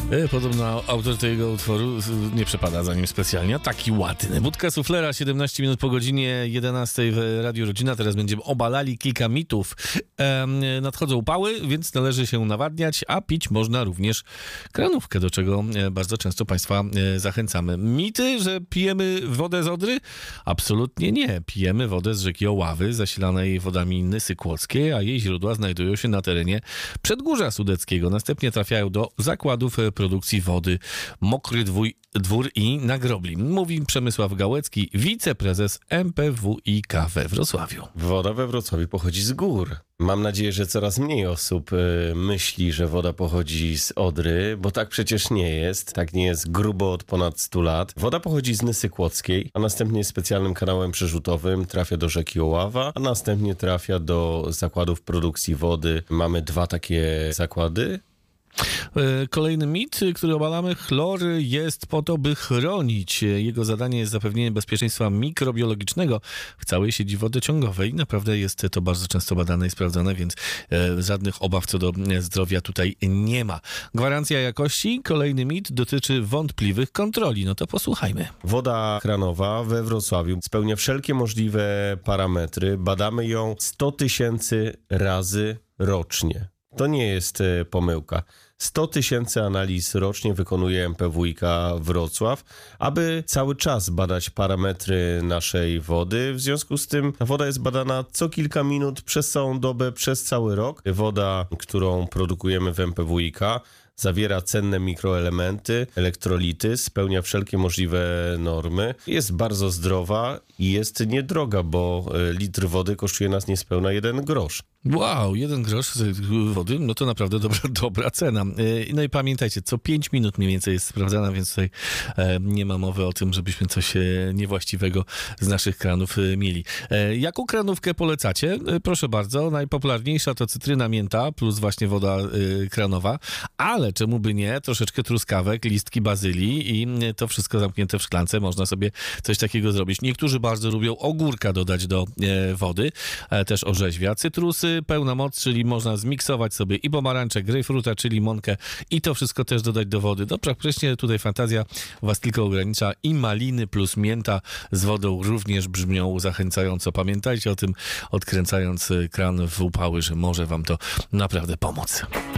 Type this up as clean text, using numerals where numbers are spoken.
Podobno autor tego utworu nie przepada za nim specjalnie, a taki ładny. Budka Suflera, 17 minut po godzinie 11 w Radiu Rodzina. Teraz będziemy obalali kilka mitów. Nadchodzą upały, więc należy się nawadniać, a pić można również kranówkę, do czego bardzo często Państwa zachęcamy. Mity, że pijemy wodę z Odry? Absolutnie nie. Pijemy wodę z rzeki Oławy, zasilanej wodami Nysy Kłodzkiej, a jej źródła znajdują się na terenie Przedgórza Sudeckiego. Następnie trafiają do zakładów produkcji wody Mokry Dwór i Nagrobli. Mówi Przemysław Gałecki, wiceprezes MPWiK we Wrocławiu. Woda we Wrocławiu pochodzi z gór. Mam nadzieję, że coraz mniej osób myśli, że woda pochodzi z Odry, bo tak przecież nie jest. Tak nie jest grubo od ponad 100 lat. Woda pochodzi z Nysy Kłodzkiej, a następnie specjalnym kanałem przerzutowym trafia do rzeki Oława, a następnie trafia do zakładów produkcji wody. Mamy 2 takie zakłady. Kolejny mit, który obalamy. Chlor jest po to, by chronić. Jego zadanie jest zapewnienie bezpieczeństwa mikrobiologicznego w całej sieci wodociągowej. Naprawdę jest to bardzo często badane i sprawdzane, więc żadnych obaw co do zdrowia tutaj nie ma. Gwarancja jakości. Kolejny mit dotyczy wątpliwych kontroli. No to posłuchajmy. Woda kranowa we Wrocławiu spełnia wszelkie możliwe parametry. Badamy ją 100 000 razy rocznie. To nie jest pomyłka. 100 000 analiz rocznie wykonuje MPWiK Wrocław, aby cały czas badać parametry naszej wody. W związku z tym ta woda jest badana co kilka minut, przez całą dobę, przez cały rok. Woda, którą produkujemy w MPWiK, zawiera cenne mikroelementy, elektrolity, spełnia wszelkie możliwe normy. Jest bardzo zdrowa i jest niedroga, bo litr wody kosztuje nas niespełna 1 grosz. Wow, 1 grosz wody, no to naprawdę dobra cena. No i pamiętajcie, co 5 minut mniej więcej jest sprawdzana, więc tutaj nie ma mowy o tym, żebyśmy coś niewłaściwego z naszych kranów mieli. Jaką kranówkę polecacie? Proszę bardzo, najpopularniejsza to cytryna, mięta plus właśnie woda kranowa, ale czemu by nie? Troszeczkę truskawek, listki bazylii i to wszystko zamknięte w szklance. Można sobie coś takiego zrobić. Niektórzy bardzo lubią ogórka dodać do wody, też orzeźwia. Cytrusy, pełna moc, czyli można zmiksować sobie i pomarańcze, grejpfruta, czy limonkę i to wszystko też dodać do wody. No praktycznie tutaj fantazja was tylko ogranicza i maliny plus mięta z wodą również brzmią zachęcająco. Pamiętajcie o tym, odkręcając kran w upały, że może wam to naprawdę pomóc.